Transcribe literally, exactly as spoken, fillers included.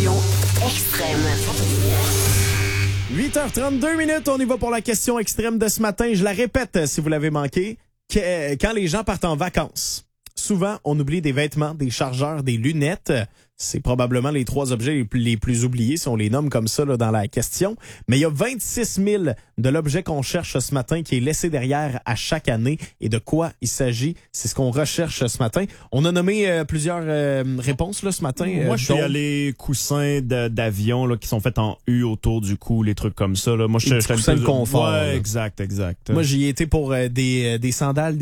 question extrême. huit heures trente-deux minutes, on y va pour la question extrême de ce matin. Je la répète si vous l'avez manqué. Que, quand les gens partent en vacances, souvent on oublie des vêtements, des chargeurs, des lunettes. C'est probablement les trois objets les plus, les plus oubliés si on les nomme comme ça là, dans la question. Mais il y a vingt-six mille de l'objet qu'on cherche ce matin qui est laissé derrière à chaque année. Et de quoi il s'agit? C'est ce qu'on recherche ce matin. On a nommé euh, plusieurs euh, réponses là, ce matin. Moi, euh, je suis dont... allé coussins de, d'avion là, qui sont faits en U autour du cou, les trucs comme ça. Là. Moi, je coussins de confort. Ouais, là. exact, exact. Moi, j'y ai été pour euh, des, des sandales,